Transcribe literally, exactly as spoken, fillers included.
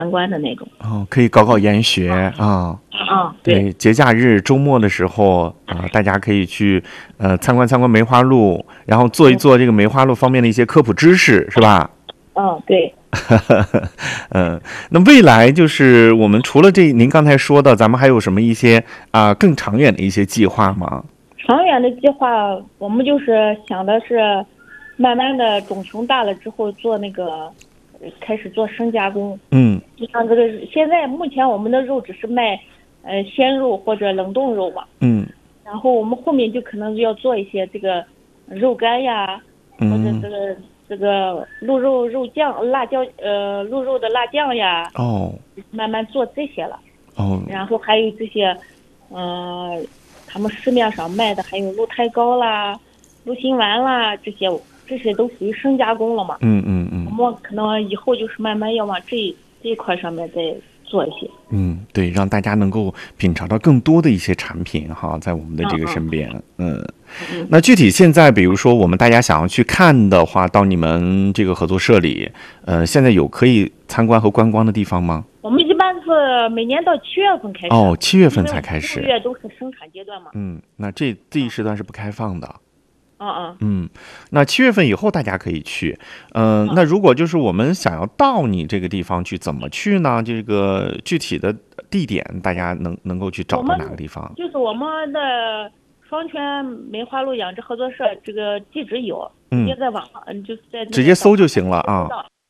关的那种。 哦，可以搞搞研学啊。 嗯， 对， 对。 节假日、周末的时候啊、大家可以去呃参观参观梅花鹿，然后做一嗯做这个梅花鹿方面的一些科普知识，是吧？ 嗯，对。 嗯，那未来就是我们除了这，您刚才说的，咱们还有什么一些啊、更长远的一些计划吗？ 长远的计划，我们就是想的是，慢慢的种熊大了之后做那个，呃开始做深加工。 嗯就像这个，现在目前我们的肉只是卖，呃，鲜肉或者冷冻肉嘛。 嗯然后我们后面就可能要做一些这个肉干呀，或者嗯， 这个这个鹿肉肉酱、辣椒，呃，鹿肉的辣酱呀， 哦慢慢做这些了。 哦， 然后还有这些，呃，他们市面上卖的还有鹿胎糕啦、鹿心丸啦，这些这些都属于深加工了嘛。 嗯嗯嗯。 我们可能以后就是慢慢要往这一这一块上面再做一些。 嗯，对，让大家能够品尝到更多的一些产品哈，在我们的这个嗯嗯身边。嗯， 嗯。 那具体现在，比如说我们大家想要去看的话，到你们这个合作社里，呃，现在有可以参观和观光的地方吗？ 我们一般是每年到七月份开始。 哦，七月份因为才开始。 六月都是生产阶段嘛。 嗯，那这这一时段是不开放的。 嗯嗯。 嗯，那七月份以后大家可以去。嗯、那如果就是我们想要到你这个地方去，怎么去呢？这个具体的地点，大家能能够去找到我们哪个地方？ 就是我们的双泉梅花鹿养殖合作社这个地址有，直嗯接在网上，嗯，就是在那个直接搜就小红书行了啊。 搜到